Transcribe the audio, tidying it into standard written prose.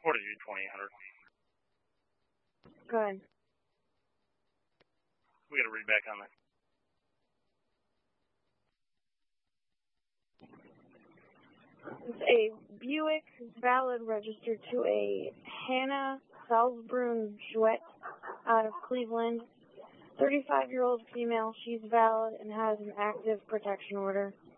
Fortitude 2800. Go ahead. We got to read back on that. It's a Buick, valid, registered to a Hannah Salzbrun Jouet out of Cleveland. 35-year-old female. She's valid and has an active protection order.